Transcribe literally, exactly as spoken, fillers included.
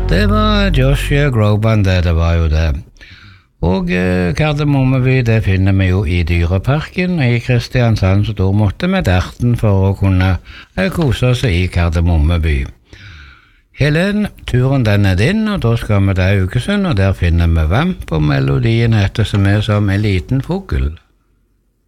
Det var Joshua Groban, det, det var jo det. Og eh, Kardemommeby, det finner vi jo i Dyreparken i Kristiansand, så da måtte vi derten for å kunne eh, kose oss i Kardemommeby. Helen, turen den er din, og da skal vi til Haugesund, og der finner vi Vamp, og melodien heter som er som en liten fugl.